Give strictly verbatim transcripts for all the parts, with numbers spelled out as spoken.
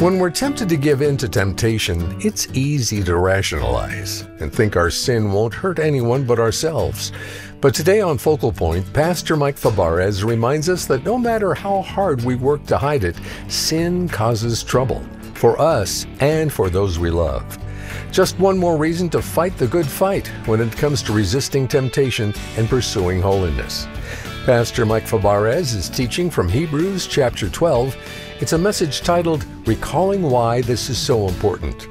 When we're tempted to give in to temptation, it's easy to rationalize and think our sin won't hurt anyone but ourselves. But today on Focal Point, Pastor Mike Fabarez reminds us that no matter how hard we work to hide it, sin causes trouble for us and for those we love. Just one more reason to fight the good fight when it comes to resisting temptation and pursuing holiness. Pastor Mike Fabarez is teaching from Hebrews chapter twelve. It's a message titled, Recalling Why This Is So Important.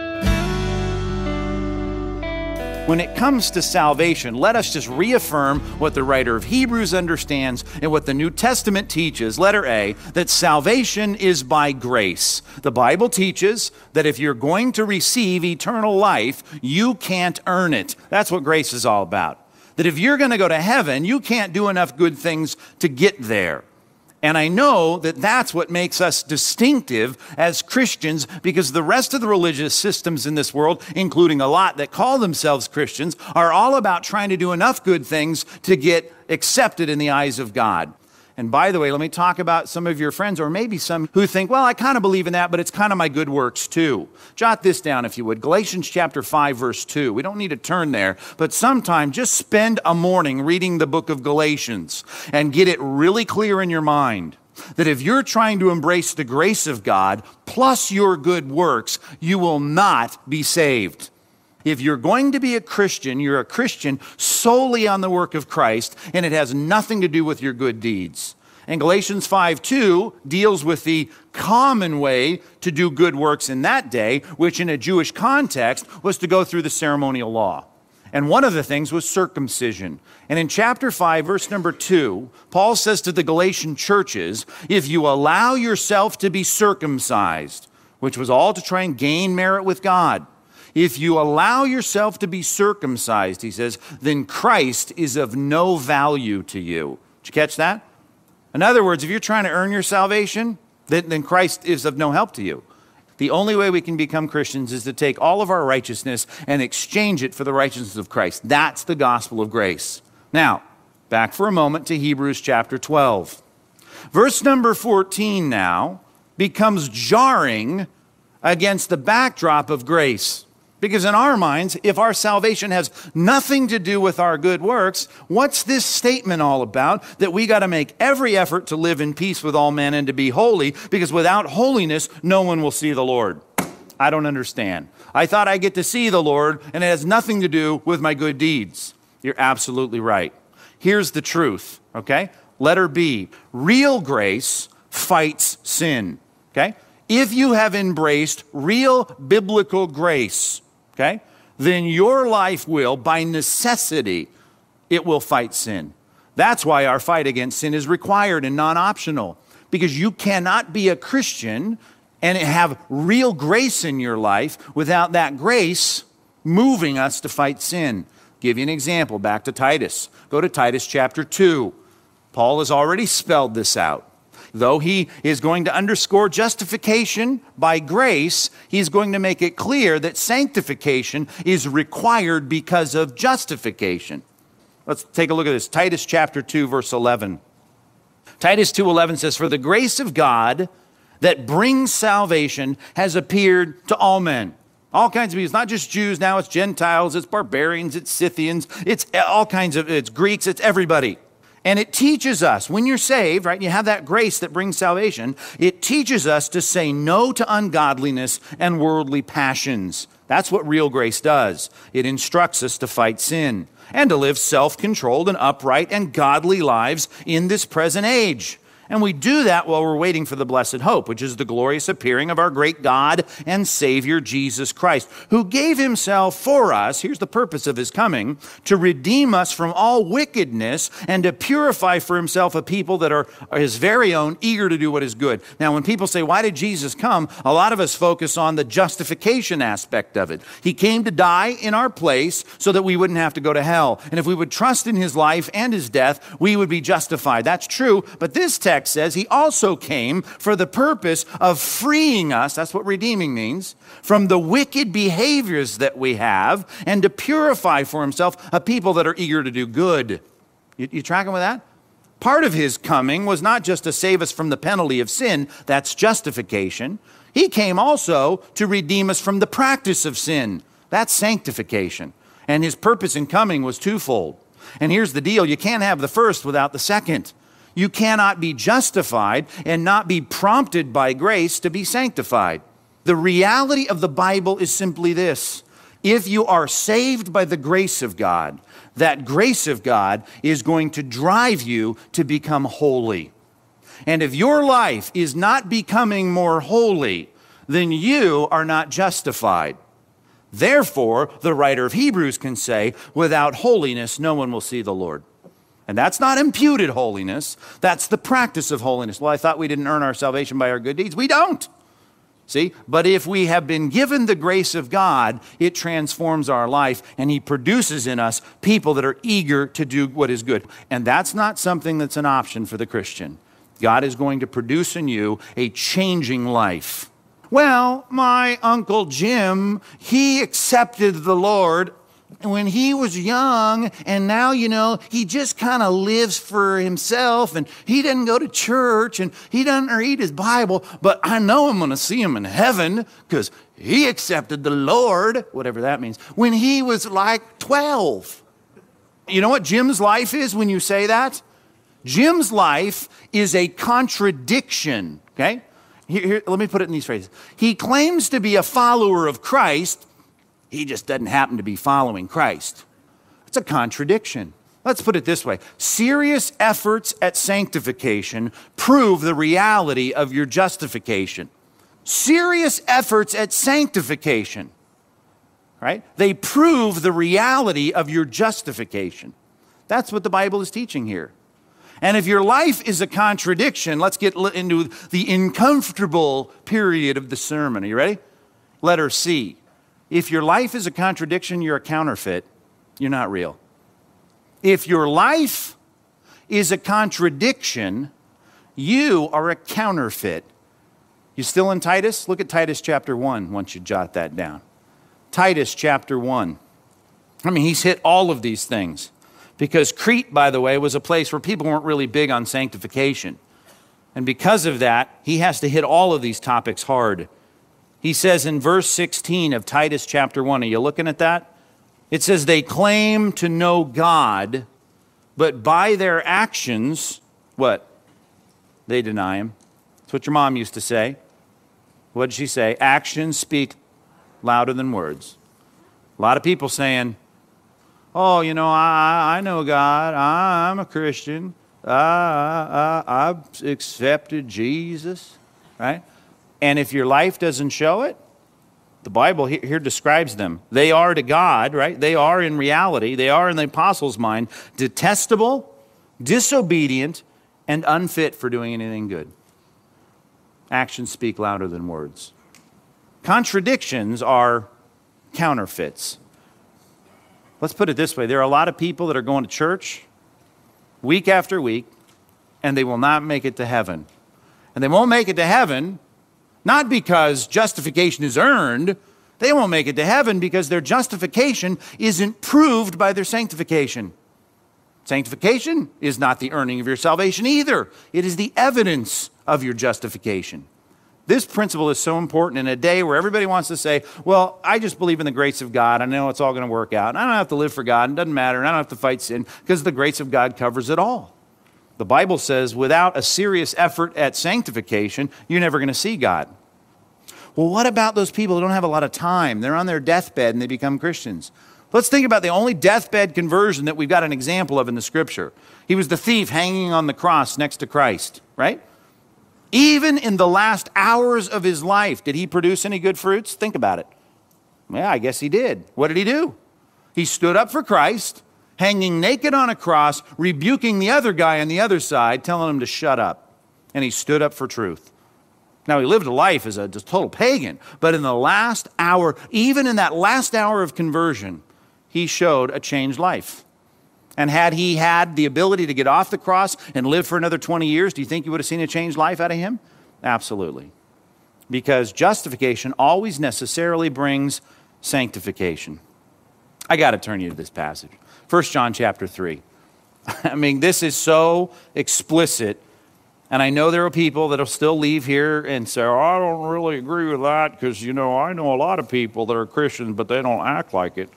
When it comes to salvation, let us just reaffirm what the writer of Hebrews understands and what the New Testament teaches, letter A, that salvation is by grace. The Bible teaches that if you're going to receive eternal life, you can't earn it. That's what grace is all about. That if you're going to go to heaven, you can't do enough good things to get there. And I know that that's what makes us distinctive as Christians, because the rest of the religious systems in this world, including a lot that call themselves Christians, are all about trying to do enough good things to get accepted in the eyes of God. And by the way, let me talk about some of your friends, or maybe some who think, well, I kind of believe in that, but it's kind of my good works too. Jot this down if you would. Galatians chapter five, verse two. We don't need to turn there, but sometime just spend a morning reading the book of Galatians and get it really clear in your mind that if you're trying to embrace the grace of God plus your good works, you will not be saved. If you're going to be a Christian, you're a Christian solely on the work of Christ, and it has nothing to do with your good deeds. And Galatians five two deals with the common way to do good works in that day, which in a Jewish context was to go through the ceremonial law. And one of the things was circumcision. And in chapter five, verse number two, Paul says to the Galatian churches, if you allow yourself to be circumcised, which was all to try and gain merit with God, if you allow yourself to be circumcised, he says, then Christ is of no value to you. Did you catch that? In other words, if you're trying to earn your salvation, then, then Christ is of no help to you. The only way we can become Christians is to take all of our righteousness and exchange it for the righteousness of Christ. That's the gospel of grace. Now, back for a moment to Hebrews chapter twelve. Verse number fourteen now becomes jarring against the backdrop of grace. Because in our minds, if our salvation has nothing to do with our good works, what's this statement all about? That we got to make every effort to live in peace with all men and to be holy, because without holiness, no one will see the Lord. I don't understand. I thought I get to see the Lord, and it has nothing to do with my good deeds. You're absolutely right. Here's the truth, okay? Letter B, real grace fights sin, okay? If you have embraced real biblical grace, okay, then your life will, by necessity, it will fight sin. That's why our fight against sin is required and non-optional, because you cannot be a Christian and have real grace in your life without that grace moving us to fight sin. Give you an example, back to Titus. Go to Titus chapter two. Paul has already spelled this out. Though he is going to underscore justification by grace, he's going to make it clear that sanctification is required because of justification. Let's take a look at this. Titus chapter two, verse eleven. Titus two eleven says, for the grace of God that brings salvation has appeared to all men. All kinds of people. It's not just Jews now, it's Gentiles, it's barbarians, it's Scythians, it's all kinds of, it's Greeks, it's everybody. And it teaches us, when you're saved, right, you have that grace that brings salvation, it teaches us to say no to ungodliness and worldly passions. That's what real grace does. It instructs us to fight sin and to live self-controlled and upright and godly lives in this present age. And we do that while we're waiting for the blessed hope, which is the glorious appearing of our great God and Savior, Jesus Christ, who gave himself for us, here's the purpose of his coming, to redeem us from all wickedness and to purify for himself a people that are, are his very own, eager to do what is good. Now, when people say, why did Jesus come? A lot of us focus on the justification aspect of it. He came to die in our place so that we wouldn't have to go to hell. And if we would trust in his life and his death, we would be justified. That's true, but this text says he also came for the purpose of freeing us, that's what redeeming means, from the wicked behaviors that we have and to purify for himself a people that are eager to do good. You, you tracking with that? Part of his coming was not just to save us from the penalty of sin, that's justification. He came also to redeem us from the practice of sin. That's sanctification. And his purpose in coming was twofold. And here's the deal. You can't have the first without the second. You cannot be justified and not be prompted by grace to be sanctified. The reality of the Bible is simply this. If you are saved by the grace of God, that grace of God is going to drive you to become holy. And if your life is not becoming more holy, then you are not justified. Therefore, the writer of Hebrews can say, without holiness, no one will see the Lord. And that's not imputed holiness. That's the practice of holiness. Well, I thought we didn't earn our salvation by our good deeds. We don't. See? But if we have been given the grace of God, it transforms our life, and he produces in us people that are eager to do what is good. And that's not something that's an option for the Christian. God is going to produce in you a changing life. Well, my Uncle Jim, he accepted the Lord when he was young, and now, you know, he just kind of lives for himself, and he doesn't go to church, and he doesn't read his Bible, but I know I'm going to see him in heaven because he accepted the Lord, whatever that means, when he was like twelve. You know what Jim's life is when you say that? Jim's life is a contradiction, okay? Here, here, let me put it in these phrases. He claims to be a follower of Christ. He just doesn't happen to be following Christ. It's a contradiction. Let's put it this way. Serious efforts at sanctification prove the reality of your justification. Serious efforts at sanctification, right? They prove the reality of your justification. That's what the Bible is teaching here. And if your life is a contradiction, let's get into the uncomfortable period of the sermon. Are you ready? Letter C. If your life is a contradiction, you're a counterfeit. You're not real. If your life is a contradiction, you are a counterfeit. You still in Titus? Look at Titus chapter one once you jot that down. Titus chapter one. I mean, he's hit all of these things. Because Crete, by the way, was a place where people weren't really big on sanctification. And because of that, he has to hit all of these topics hard. He says in verse sixteen of Titus chapter one, are you looking at that? It says, they claim to know God, but by their actions, what? They deny him. That's what your mom used to say. What did she say? Actions speak louder than words. A lot of people saying, oh, you know, I, I know God. I, I'm a Christian. I, I, I've accepted Jesus, right? And if your life doesn't show it, the Bible here, here describes them. They are to God, right? They are in reality. They are in the apostles' mind detestable, disobedient, and unfit for doing anything good. Actions speak louder than words. Contradictions are counterfeits. Let's put it this way. There are a lot of people that are going to church week after week, and they will not make it to heaven. And they won't make it to heaven not because justification is earned. They won't make it to heaven because their justification isn't proved by their sanctification. Sanctification is not the earning of your salvation either. It is the evidence of your justification. This principle is so important in a day where everybody wants to say, well, I just believe in the grace of God. I know it's all going to work out. And I don't have to live for God. It doesn't matter. And I don't have to fight sin because the grace of God covers it all. The Bible says without a serious effort at sanctification, you're never going to see God. Well, what about those people who don't have a lot of time? They're on their deathbed and they become Christians. Let's think about the only deathbed conversion that we've got an example of in the Scripture. He was the thief hanging on the cross next to Christ, right? Even in the last hours of his life, did he produce any good fruits? Think about it. Yeah, I guess he did. What did he do? He stood up for Christ, hanging naked on a cross, rebuking the other guy on the other side, telling him to shut up. And he stood up for truth. Now, he lived a life as a just total pagan, but in the last hour, even in that last hour of conversion, he showed a changed life. And had he had the ability to get off the cross and live for another twenty years, do you think you would have seen a changed life out of him? Absolutely. Because justification always necessarily brings sanctification. I got to turn you to this passage. First John chapter three. I mean, this is so explicit And I know there are people that will still leave here and say, oh, I don't really agree with that because, you know, I know a lot of people that are Christians, but they don't act like it.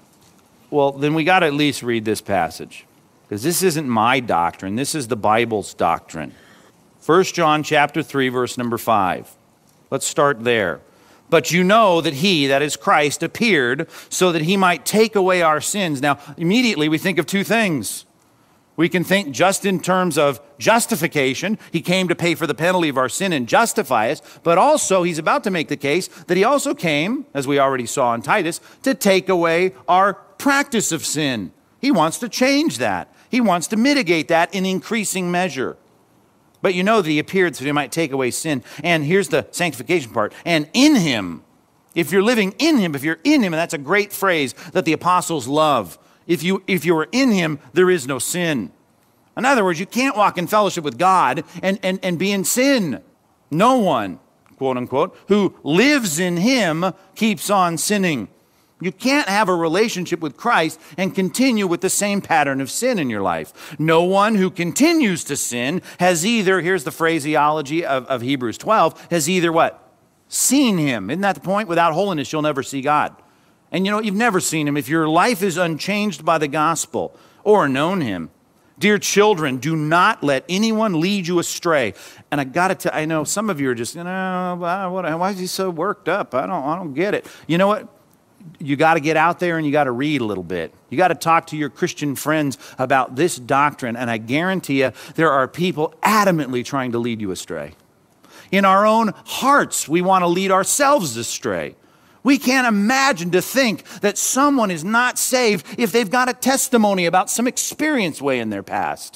Well, then we got to at least read this passage, because this isn't my doctrine. This is the Bible's doctrine. First John chapter three, verse number five. Let's start there. But you know that he, that is Christ, appeared so that he might take away our sins. Now, immediately we think of two things. We can think just in terms of justification. He came to pay for the penalty of our sin and justify us. But also, he's about to make the case that he also came, as we already saw in Titus, to take away our practice of sin. He wants to change that. He wants to mitigate that in increasing measure. But you know that he appeared so he might take away sin. And here's the sanctification part. And in him, if you're living in him, if you're in him, and that's a great phrase that the apostles love. If you, if you are in him, there is no sin. In other words, you can't walk in fellowship with God and, and, and be in sin. No one, quote unquote, who lives in him keeps on sinning. You can't have a relationship with Christ and continue with the same pattern of sin in your life. No one who continues to sin has either, here's the phraseology of, of Hebrews twelve, has either what? Seen him. Isn't that the point? Without holiness, you'll never see God. And you know, you've never seen him. If your life is unchanged by the gospel or known him, dear children, do not let anyone lead you astray. And I got to tell, I know some of you are just, you know, why is he so worked up? I don't, I don't get it. You know what? You got to get out there and you got to read a little bit. You got to talk to your Christian friends about this doctrine. And I guarantee you, there are people adamantly trying to lead you astray. In our own hearts, we want to lead ourselves astray. We can't imagine to think that someone is not saved if they've got a testimony about some experience way in their past.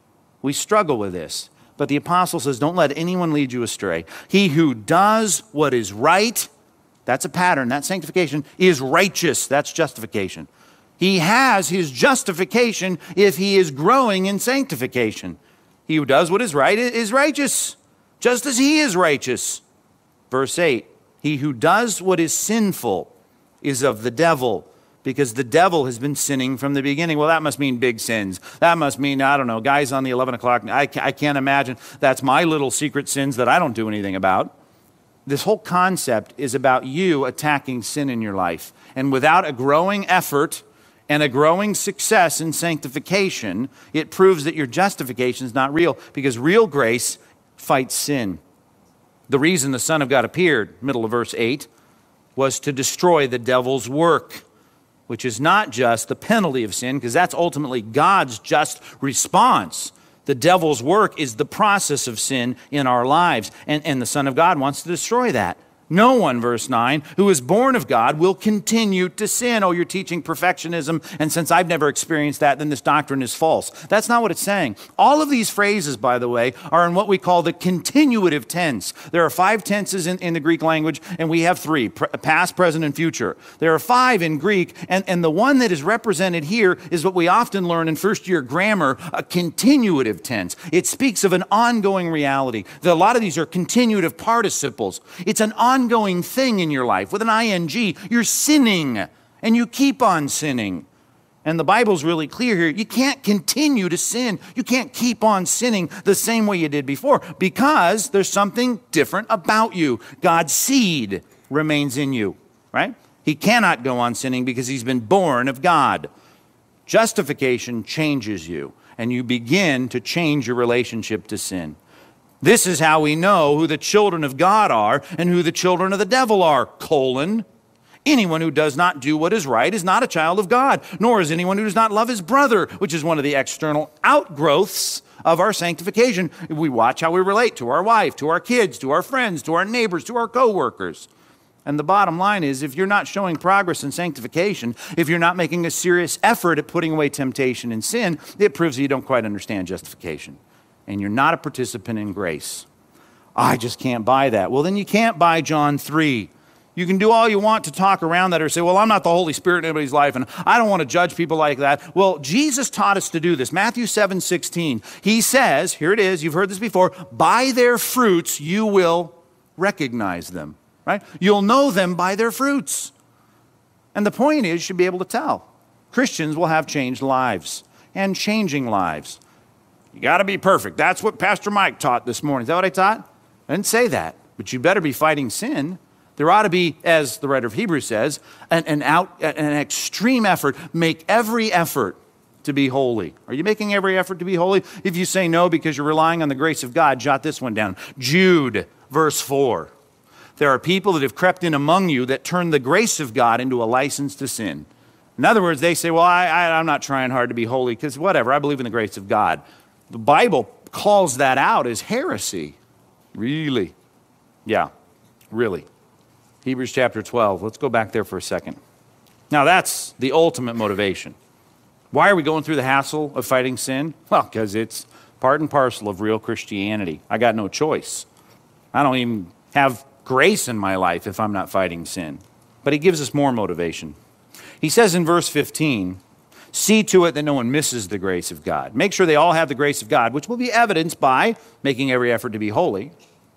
We struggle with this. But the apostle says, don't let anyone lead you astray. He who does what is right, that's a pattern, that's sanctification, is righteous, that's justification. He has his justification if he is growing in sanctification. He who does what is right is righteous, just as he is righteous. Verse eight. He who does what is sinful is of the devil, because the devil has been sinning from the beginning. Well, that must mean big sins. That must mean, I don't know, guys on the eleven o'clock. I can't imagine. That's my little secret sins that I don't do anything about. This whole concept is about you attacking sin in your life. And without a growing effort and a growing success in sanctification, it proves that your justification is not real, because real grace fights sin. The reason the Son of God appeared, middle of verse eight, was to destroy the devil's work, which is not just the penalty of sin, because that's ultimately God's just response. The devil's work is the process of sin in our lives, and, and the Son of God wants to destroy that. No one, verse nine, who is born of God will continue to sin. Oh, you're teaching perfectionism, and since I've never experienced that, then this doctrine is false. That's not what it's saying. All of these phrases, by the way, are in what we call the continuative tense. There are five tenses in, in the Greek language, and we have three, past, present, and future. There are five in Greek, and, and the one that is represented here is what we often learn in first-year grammar, a continuative tense. It speaks of an ongoing reality. A lot of these are continuative participles. It's an ongoing ongoing thing in your life. With an ing, you're sinning, and you keep on sinning. And the Bible's really clear here. You can't continue to sin. You can't keep on sinning the same way you did before, because there's something different about you. God's seed remains in you, right? He cannot go on sinning because he's been born of God. Justification changes you, and you begin to change your relationship to sin. This is how we know who the children of God are and who the children of the devil are, colon. Anyone who does not do what is right is not a child of God, nor is anyone who does not love his brother, which is one of the external outgrowths of our sanctification. We watch how we relate to our wife, to our kids, to our friends, to our neighbors, to our coworkers. And the bottom line is, if you're not showing progress in sanctification, if you're not making a serious effort at putting away temptation and sin, it proves that you don't quite understand justification. And you're not a participant in grace. I just can't buy that. Well, then you can't buy John three. You can do all you want to talk around that or say, well, I'm not the Holy Spirit in anybody's life, and I don't want to judge people like that. Well, Jesus taught us to do this. Matthew seven sixteen. He says, here it is, you've heard this before, by their fruits you will recognize them, right? You'll know them by their fruits. And the point is, you should be able to tell. Christians will have changed lives and changing lives. You got to be perfect. That's what Pastor Mike taught this morning. Is that what I taught? I didn't say that. But you better be fighting sin. There ought to be, as the writer of Hebrews says, an, an, out, an extreme effort. Make every effort to be holy. Are you making every effort to be holy? If you say no because you're relying on the grace of God, jot this one down. Jude, verse four. There are people that have crept in among you that turn the grace of God into a license to sin. In other words, they say, well, I, I, I'm not trying hard to be holy because whatever, I believe in the grace of God. The Bible calls that out as heresy. Really? Yeah, really. Hebrews chapter twelve. Let's go back there for a second. Now, that's the ultimate motivation. Why are we going through the hassle of fighting sin? Well, because it's part and parcel of real Christianity. I got no choice. I don't even have grace in my life if I'm not fighting sin. But he gives us more motivation. He says in verse fifteen, see to it that no one misses the grace of God. Make sure they all have the grace of God, which will be evidenced by making every effort to be holy.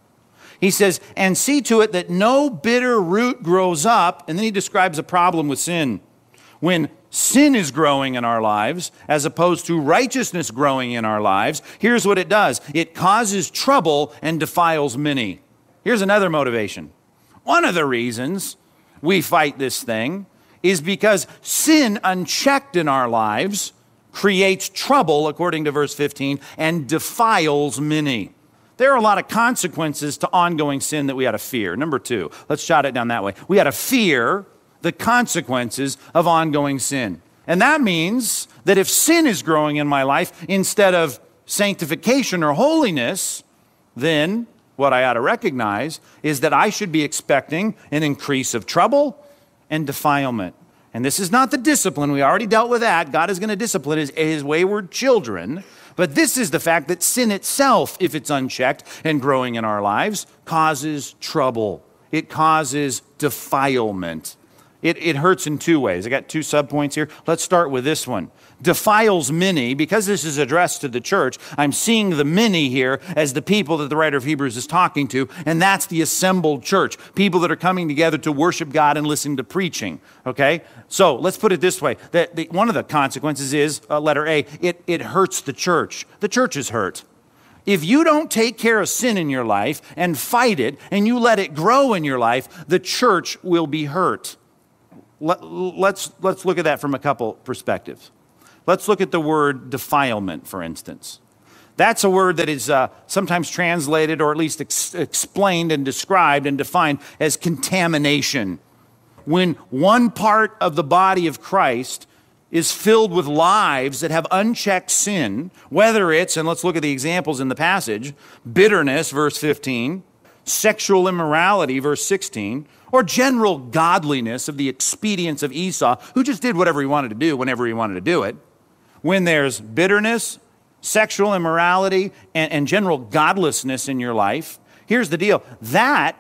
He says, and see to it that no bitter root grows up. And then he describes a problem with sin. When sin is growing in our lives, as opposed to righteousness growing in our lives, here's what it does. It causes trouble and defiles many. Here's another motivation. One of the reasons we fight this thing is because sin unchecked in our lives creates trouble, according to verse fifteen, and defiles many. There are a lot of consequences to ongoing sin that we ought to fear. Number two, let's jot it down that way. We ought to fear the consequences of ongoing sin. And that means that if sin is growing in my life instead of sanctification or holiness, then what I ought to recognize is that I should be expecting an increase of trouble and defilement. And this is not the discipline. We already dealt with that. God is going to discipline his, his wayward children. But this is the fact that sin itself, if it's unchecked and growing in our lives, causes trouble. It causes defilement. It, it hurts in two ways. I got two subpoints here. Let's start with this one. Defiles many. Because this is addressed to the church, I'm seeing the many here as the people that the writer of Hebrews is talking to, and that's the assembled church, people that are coming together to worship God and listen to preaching. Okay? So let's put it this way. That the, one of the consequences is, uh, letter A, it, it hurts the church. The church is hurt. If you don't take care of sin in your life and fight it, and you let it grow in your life, the church will be hurt. Let, let's, let's look at that from a couple perspectives. Let's look at the word defilement, for instance. That's a word that is uh, sometimes translated or at least ex- explained and described and defined as contamination. When one part of the body of Christ is filled with lives that have unchecked sin, whether it's, and let's look at the examples in the passage, bitterness, verse fifteen, sexual immorality, verse sixteen, or general godliness of the expedience of Esau, who just did whatever he wanted to do whenever he wanted to do it. When there's bitterness, sexual immorality, and, and general godlessness in your life, here's the deal. That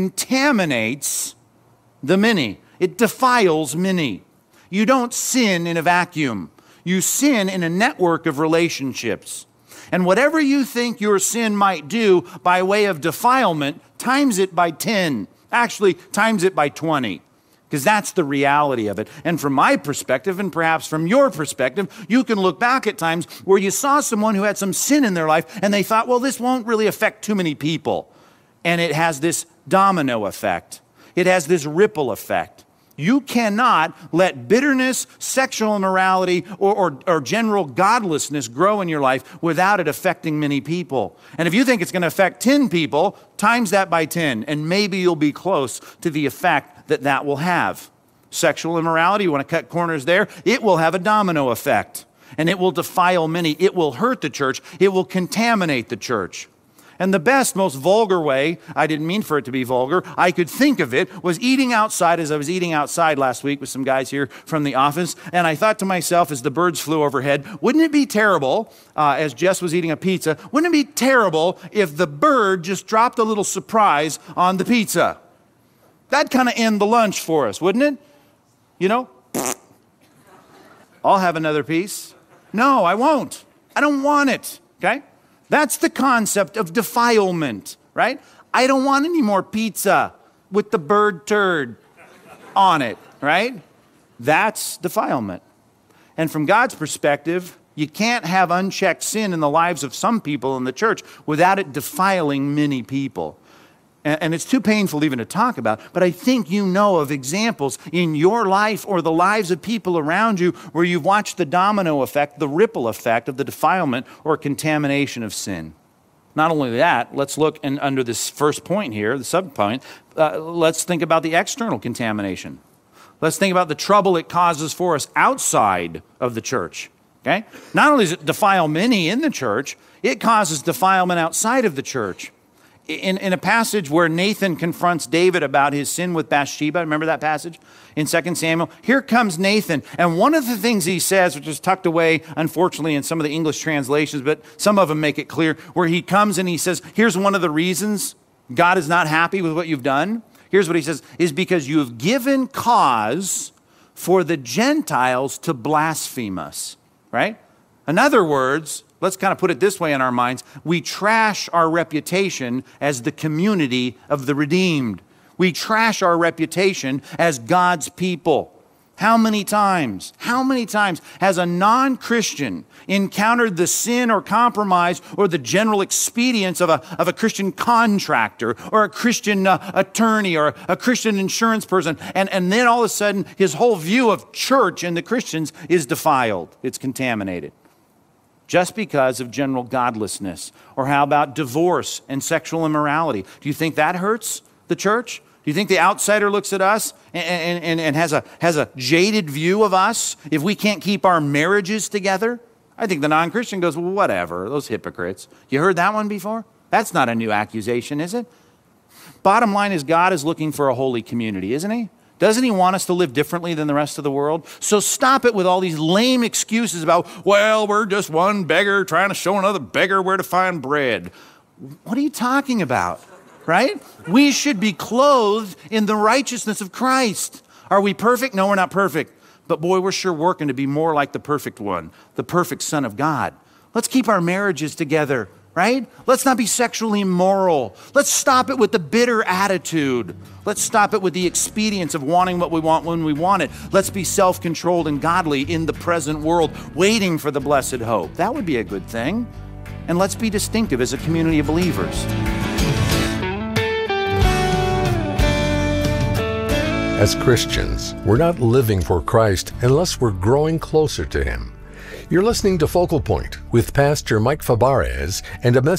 contaminates the many. It defiles many. You don't sin in a vacuum. You sin in a network of relationships. And whatever you think your sin might do by way of defilement, times it by ten. Actually, times it by twenty. Because that's the reality of it. And from my perspective, and perhaps from your perspective, you can look back at times where you saw someone who had some sin in their life and they thought, well, this won't really affect too many people. And it has this domino effect. It has this ripple effect. You cannot let bitterness, sexual immorality, or, or, or general godlessness grow in your life without it affecting many people. And if you think it's going to affect ten people, times that by ten, and maybe you'll be close to the effect that that will have. Sexual immorality, you want to cut corners there? It will have a domino effect, and it will defile many. It will hurt the church. It will contaminate the church. And the best, most vulgar way, I didn't mean for it to be vulgar, I could think of it, was eating outside as I was eating outside last week with some guys here from the office. And I thought to myself as the birds flew overhead, wouldn't it be terrible, uh, as Jess was eating a pizza, wouldn't it be terrible if the bird just dropped a little surprise on the pizza? That'd kind of end the lunch for us, wouldn't it? You know? I'll have another piece. No, I won't. I don't want it, okay? That's the concept of defilement, right? I don't want any more pizza with the bird turd on it, right? That's defilement. And from God's perspective, You can't have unchecked sin in the lives of some people in the church without it defiling many people. And it's too painful even to talk about, but I think you know of examples in your life or the lives of people around you where you've watched the domino effect, the ripple effect of the defilement or contamination of sin. Not only that, let's look in, under this first point here, the sub-point, uh, let's think about the external contamination. Let's think about the trouble it causes for us outside of the church. Okay? Not only does it defile many in the church, it causes defilement outside of the church. In, in a passage where Nathan confronts David about his sin with Bathsheba, remember that passage in Second Samuel? Here comes Nathan, and one of the things he says, which is tucked away, unfortunately, in some of the English translations, but some of them make it clear, where he comes and he says, here's one of the reasons God is not happy with what you've done. Here's what he says, is because you have given cause for the Gentiles to blaspheme us, right? In other words, let's kind of put it this way in our minds. We trash our reputation as the community of the redeemed. We trash our reputation as God's people. How many times, how many times has a non-Christian encountered the sin or compromise or the general expedience of a, of a Christian contractor or a Christian uh, attorney or a Christian insurance person, and, and then all of a sudden his whole view of church and the Christians is defiled, it's contaminated. Just because of general godlessness. Or how about divorce and sexual immorality? Do you think that hurts the church? Do you think the outsider looks at us and, and, and has a, has a jaded view of us if we can't keep our marriages together? I think the non-Christian goes, well, whatever, those hypocrites. You heard that one before? That's not a new accusation, is it? Bottom line is God is looking for a holy community, isn't he? Doesn't he want us to live differently than the rest of the world? So stop it with all these lame excuses about, well, we're just one beggar trying to show another beggar where to find bread. What are you talking about, right? We should be clothed in the righteousness of Christ. Are we perfect? No, we're not perfect. But boy, we're sure working to be more like the perfect one, the perfect Son of God. Let's keep our marriages together, right? Let's not be sexually immoral. Let's stop it with the bitter attitude. Let's stop it with the expedience of wanting what we want when we want it. Let's be self-controlled and godly in the present world, waiting for the blessed hope. That would be a good thing. And let's be distinctive as a community of believers. As Christians, we're not living for Christ unless we're growing closer to Him. You're listening to Focal Point with Pastor Mike Fabarez and a message